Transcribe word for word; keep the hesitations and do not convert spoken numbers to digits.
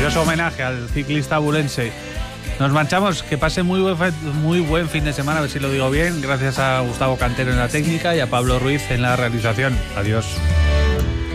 precioso homenaje al ciclista abulense. Nos marchamos, que pase muy buen, muy buen fin de semana, a ver si lo digo bien. Gracias a Gustavo Cantero en la técnica y a Pablo Ruiz en la realización. Adiós.